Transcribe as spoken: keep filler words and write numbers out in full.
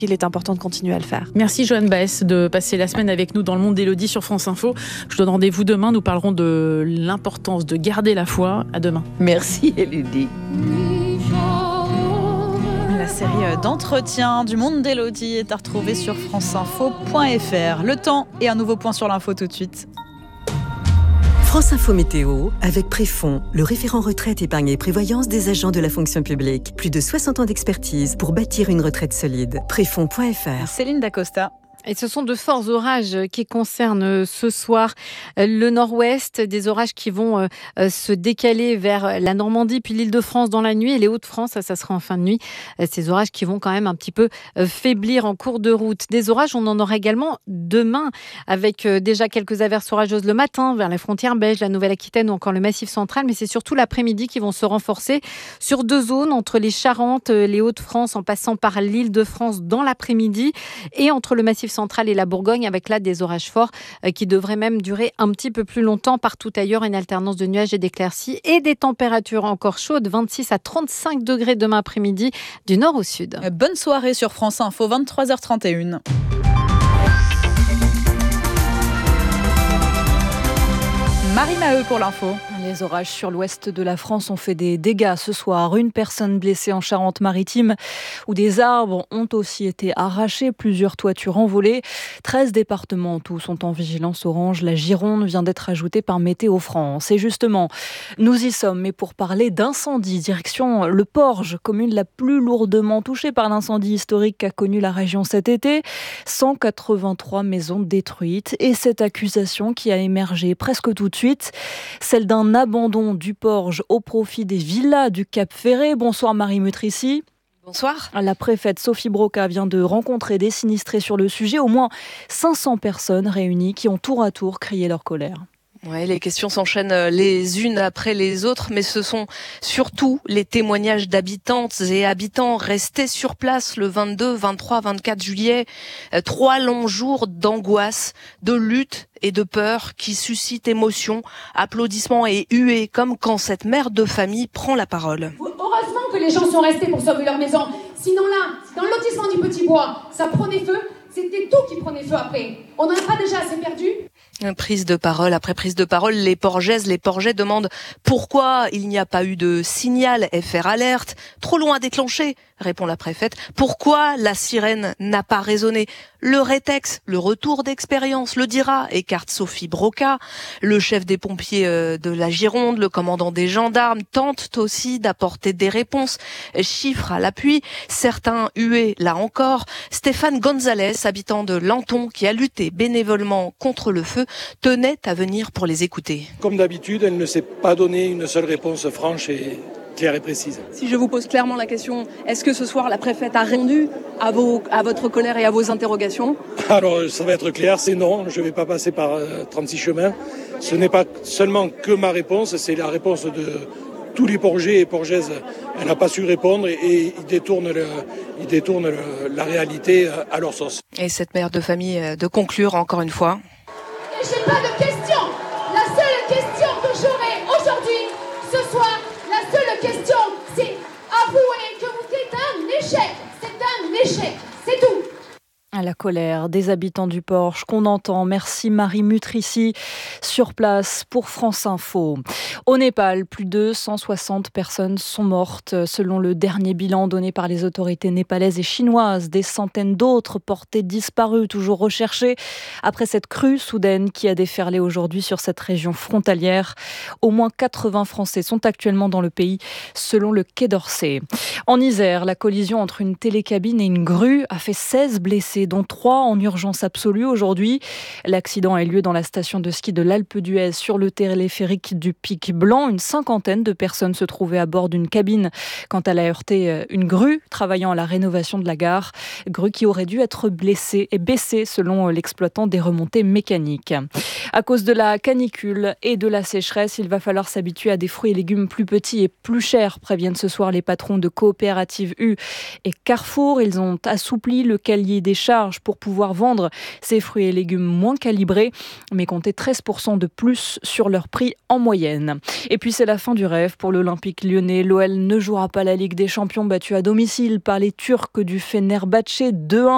Il est important de continuer à le faire. Merci Joanne Baes de passer la semaine avec nous dans le monde d'Élodie sur France Info. Je vous donne rendez-vous demain. Nous parlerons de l'importance de garder la foi. À demain. Merci Élodie. La série d'entretien du monde d'Élodie est à retrouver sur franceinfo point f r. Le temps et un nouveau point sur l'info tout de suite. France Info Météo, avec Préfond, le référent retraite, épargne et prévoyance des agents de la fonction publique. Plus de soixante ans d'expertise pour bâtir une retraite solide. Préfond point f r. Céline Dacosta. Et ce sont de forts orages qui concernent ce soir le nord-ouest, des orages qui vont se décaler vers la Normandie puis l'Île-de-France dans la nuit et les Hauts-de-France, ça, ça sera en fin de nuit. Ces orages qui vont quand même un petit peu faiblir en cours de route. Des orages, on en aura également demain avec déjà quelques averses orageuses le matin vers les frontières belges, la Nouvelle-Aquitaine ou encore le Massif central, mais c'est surtout l'après-midi qui vont se renforcer sur deux zones, entre les Charentes, les Hauts-de-France en passant par l'Île-de-France dans l'après-midi et entre le Massif centrale et la Bourgogne, avec là des orages forts euh, qui devraient même durer un petit peu plus longtemps. Partout ailleurs, une alternance de nuages et d'éclaircies et des températures encore chaudes, vingt-six à trente-cinq degrés demain après-midi du nord au sud. Bonne soirée sur France Info, vingt-trois heures trente et une. Marie Maheu pour l'info. Les orages sur l'ouest de la France ont fait des dégâts ce soir. Une personne blessée en Charente-Maritime où des arbres ont aussi été arrachés, plusieurs toitures envolées. treize départements en tout sont en vigilance orange. La Gironde vient d'être ajoutée par Météo France. Et justement, nous y sommes, mais pour parler d'incendie, direction le Porge, commune la plus lourdement touchée par l'incendie historique qu'a connu la région cet été. cent quatre-vingt-trois maisons détruites et cette accusation qui a émergé presque tout de suite, celle d'un abandon du Porge au profit des villas du Cap Ferré. Bonsoir Marie Mutrici. Bonsoir. La préfète Sophie Broca vient de rencontrer des sinistrés sur le sujet. Au moins cinq cents personnes réunies qui ont tour à tour crié leur colère. Ouais, les questions s'enchaînent les unes après les autres, mais ce sont surtout les témoignages d'habitantes et habitants restés sur place le vingt-deux, vingt-trois, vingt-quatre juillet. Trois longs jours d'angoisse, de lutte et de peur qui suscitent émotion, applaudissements et huées, comme quand cette mère de famille prend la parole. Heureusement que les gens sont restés pour sauver leur maison. Sinon là, dans le lotissement du Petit Bois, ça prenait feu. C'était tout qui prenait feu après. On n'en a pas déjà assez perdu ? Prise de parole après prise de parole, les Porgaises, les Porgais demandent pourquoi il n'y a pas eu de signal F R alerte. Trop loin à déclencher, répond la préfète. Pourquoi la sirène n'a pas résonné ? Le rétex, le retour d'expérience, le dira, écarte Sophie Broca. Le chef des pompiers de la Gironde, le commandant des gendarmes tentent aussi d'apporter des réponses. Chiffres à l'appui, certains hués là encore. Stéphane Gonzalez, habitant de Lanton, qui a lutté bénévolement contre le feu, tenait à venir pour les écouter. Comme d'habitude, elle ne s'est pas donné une seule réponse franche et claire et précise. Si je vous pose clairement la question, est-ce que ce soir la préfète a répondu à, vos, à votre colère et à vos interrogations ? Alors ça va être clair, c'est non, je ne vais pas passer par euh, trente-six chemins. Ce n'est pas seulement que ma réponse, c'est la réponse de tous les Porgais et Porgaises. Elle n'a pas su répondre et, et ils détournent, le, ils détournent le, la réalité à leur sauce. Et cette mère de famille de conclure encore une fois. Et j'ai pas de questions. La seule question que j'aurai aujourd'hui, ce soir, la seule question, c'est avouer que vous êtes un échec. C'est un échec, c'est tout. À la colère des habitants du Porge qu'on entend. Merci Marie Mutrici sur place pour France Info. Au Népal, plus de cent soixante personnes sont mortes selon le dernier bilan donné par les autorités népalaises et chinoises. Des centaines d'autres portées disparues, toujours recherchées après cette crue soudaine qui a déferlé aujourd'hui sur cette région frontalière. Au moins quatre-vingts Français sont actuellement dans le pays selon le Quai d'Orsay. En Isère, la collision entre une télécabine et une grue a fait seize blessés, dont trois en urgence absolue aujourd'hui. L'accident a eu lieu dans la station de ski de l'Alpe d'Huez sur le téléphérique du Pic Blanc. Une cinquantaine de personnes se trouvaient à bord d'une cabine quand elle a heurté une grue travaillant à la rénovation de la gare. Grue qui aurait dû être blessée et baissée selon l'exploitant des remontées mécaniques. À cause de la canicule et de la sécheresse, il va falloir s'habituer à des fruits et légumes plus petits et plus chers, préviennent ce soir les patrons de Coopérative U et Carrefour. Ils ont assoupli le cahier des charges pour pouvoir vendre ces fruits et légumes moins calibrés, mais compter treize pour cent de plus sur leur prix en moyenne. Et puis c'est la fin du rêve pour l'Olympique lyonnais. L'O L ne jouera pas la Ligue des Champions, battue à domicile par les Turcs du Fenerbahçe deux un.